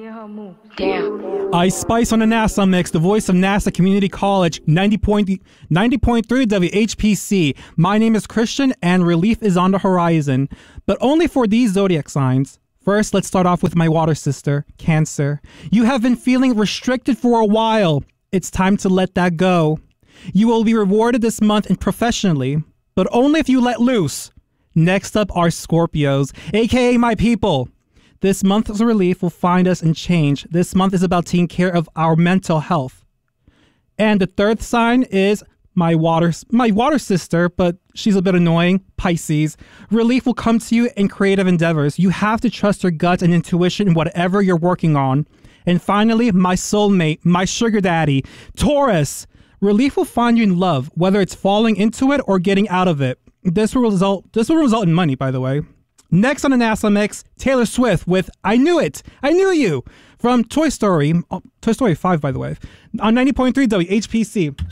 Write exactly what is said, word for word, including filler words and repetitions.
Damn. Ice Spice on the NASA Mix, the voice of NASA Community College, ninety point three W H P C. My name is Christian, and relief is on the horizon, but only for these zodiac signs. First, let's start off with my water sister, Cancer. You have been feeling restricted for a while. It's time to let that go. You will be rewarded this month and professionally, but only if you let loose. Next up are Scorpios, aka my people. This month's relief will find us in change. This month is about taking care of our mental health. And the third sign is my water, my water sister, but she's a bit annoying, Pisces. Relief will come to you in creative endeavors. You have to trust your gut and intuition in whatever you're working on. And finally, my soulmate, my sugar daddy, Taurus. Relief will find you in love, whether it's falling into it or getting out of it. This will result, this will result in money, by the way. Next on the NASA Mix, Taylor Swift with I Knew It, I Knew You, from Toy Story, oh, Toy Story five, by the way, on ninety point three W H P C.